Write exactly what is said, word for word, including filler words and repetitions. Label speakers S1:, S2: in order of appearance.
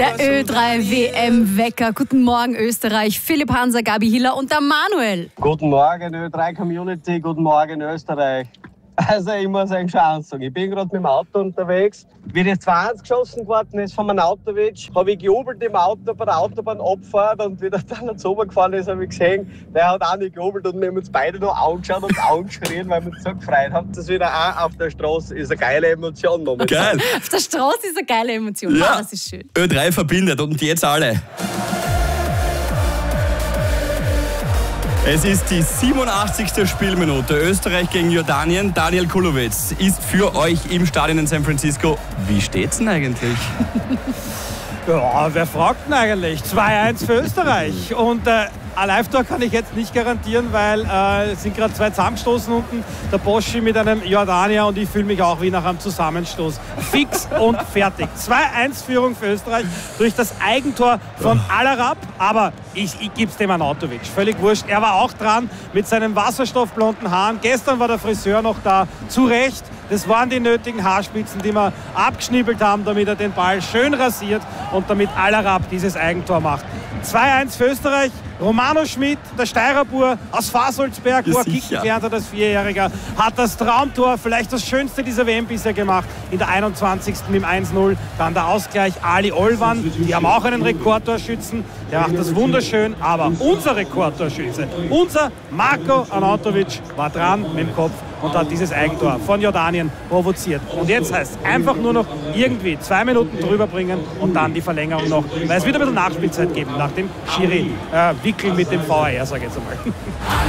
S1: Der Ö drei W M-Wecker. Guten Morgen Österreich. Philipp Hanser, Gabi Hiller und der Manuel.
S2: Guten Morgen Ö drei Community, guten Morgen Österreich. Also ich muss eine Chance sagen, ich bin gerade mit dem Auto unterwegs. Wie das zwei eins geschossen geworden ist von Manautovic, habe ich gejubelt im Auto bei der Autobahnabfahrt und wie der dann zu oben gefahren ist, habe ich gesehen, der hat auch nicht gejubelt und wir haben uns beide noch angeschaut und angeschrien, weil wir uns so gefreut haben. Das wieder auch auf der Straße ist eine geile Emotion momentan.
S3: Geil.
S1: Auf der Straße ist eine geile Emotion.
S3: Ja.
S1: Ah, das ist schön.
S3: Ö drei verbindet und jetzt alle. Es ist die siebenundachtzigste Spielminute. Österreich gegen Jordanien. Daniel Kulowitz ist für euch im Stadion in San Francisco. Wie steht's denn eigentlich?
S4: Ja, wer fragt denn eigentlich? zwei eins für Österreich. Und äh, ein Live-Tor kann ich jetzt nicht garantieren, weil äh, es sind gerade zwei zusammengestoßen unten. Der Boschi mit einem Jordanier und ich fühle mich auch wie nach einem Zusammenstoß. Fix und fertig. zwei eins Führung für Österreich durch das Eigentor von Al-Arab. Aber ich, ich gebe es dem Manautovic. Völlig wurscht. Er war auch dran mit seinen wasserstoffblonden Haaren. Gestern war der Friseur noch da. Zu Recht. Das waren die nötigen Haarspitzen, die wir abgeschnibbelt haben, damit er den Ball schön rasiert und damit Al-Arab dieses Eigentor macht. zwei eins für Österreich. Romano Schmidt, der Steirerbur aus Fasoldsberg, wo er kicken gelernt hat als Vierjähriger, hat das Traumtor, vielleicht das schönste dieser W M bisher gemacht, in der einundzwanzigsten mit dem eins null. Dann der Ausgleich Ali Olvan, die haben auch einen Rekordtorschützen, der macht das wunderschön, aber unser Rekordtorschütze, unser Marko Arnautovic war dran mit dem Kopf und hat dieses Eigentor von Jordanien provoziert. Und jetzt heißt es einfach nur noch irgendwie zwei Minuten drüber bringen und dann die Verlängerung noch, weil es wieder ein bisschen Nachspielzeit geben nach dem Schiri äh, Wickel mit dem V A R, sage ich jetzt einmal.